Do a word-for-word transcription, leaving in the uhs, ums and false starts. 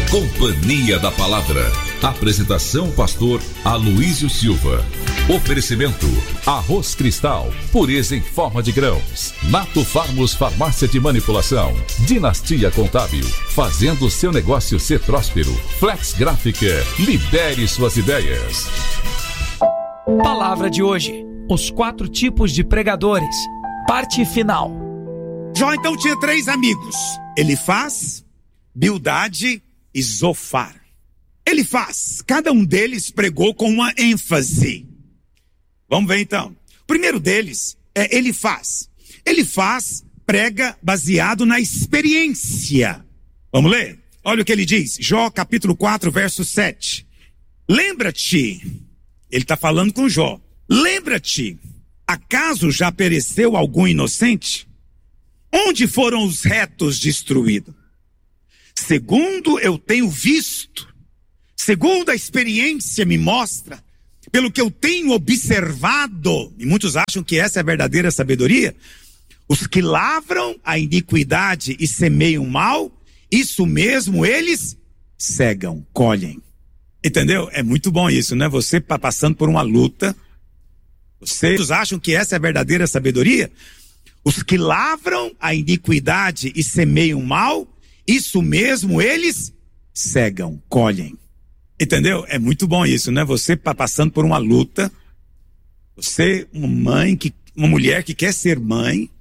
Companhia da Palavra. Apresentação pastor Aloísio Silva. Oferecimento Arroz Cristal, pureza em forma de grãos. Nato Farmos Farmácia de Manipulação. Dinastia Contábil, fazendo seu negócio ser próspero. Flex Gráfica, libere suas ideias. Palavra de hoje: os quatro tipos de pregadores. Parte final. Jó então tinha três amigos: Elifaz, Bildade e Zofar. Elifaz, cada um deles pregou com uma ênfase. Vamos ver então. O primeiro deles é Elifaz. Elifaz prega baseado na experiência. Vamos ler? Olha o que ele diz. Jó capítulo quatro, verso sete. Lembra-te, ele está falando com Jó. Lembra-te, acaso já pereceu algum inocente? Onde foram os retos destruídos? Segundo eu tenho visto, segundo a experiência me mostra, pelo que eu tenho observado, e muitos acham que essa é a verdadeira sabedoria, os que lavram a iniquidade e semeiam mal, isso mesmo eles cegam, colhem. Entendeu? É muito bom isso, né? Você está passando por uma luta, vocês acham que essa é a verdadeira sabedoria? Os que lavram a iniquidade e semeiam mal, isso mesmo eles cegam, colhem. Entendeu? É muito bom isso, né? Você está passando por uma luta, você, uma mãe, que, uma mulher que quer ser mãe,